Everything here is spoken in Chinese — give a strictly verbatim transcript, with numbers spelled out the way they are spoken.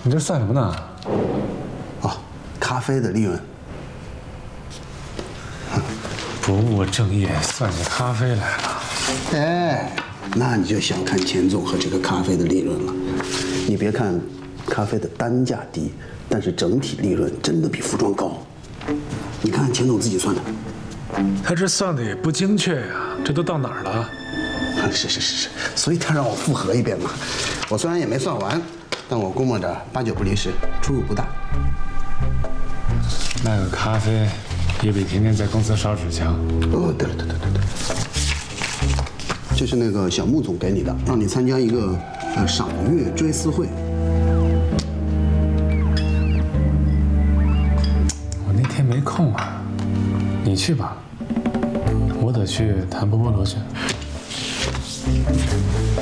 你这算什么呢？ 哦，咖啡的利润。 不务正业，算起咖啡来了。 哎，那你就小看钱总和这个咖啡的利润了。你别看咖啡的单价低，但是整体利润真的比服装高。你看钱总自己算的。 他这算的也不精确呀，这都到哪儿了？ 是是是是，所以他让我复核一遍嘛。我虽然也没算完，但我估摸着八九不离十，出入不大。 卖个咖啡也比天天在公司烧纸强。 哦，对了对了对了，这是那个小穆总给你的，让你参加一个呃赏月追思会。 我那天没空啊，你去吧，我得去谈波波罗去。